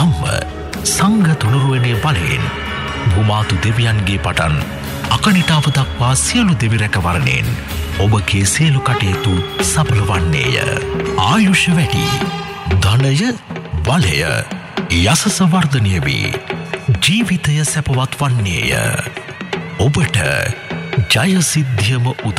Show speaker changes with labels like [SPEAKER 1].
[SPEAKER 1] ධම්ම සංඝ තුනුරුවනේ බලයෙන් බුමාතු දෙවියන්ගේ පටන් අකනිටාව දක්වා සියලු දෙවි රැකවරණයෙන් ඔබගේ සියලු කටයුතු සඵල වන්නේය. ආයුෂ වැඩි, ධනය බලය යසස වර්ධනය වී ජීවිතය සැපවත් වන්නේය. ඔබට ජය සිද්ධියම උදා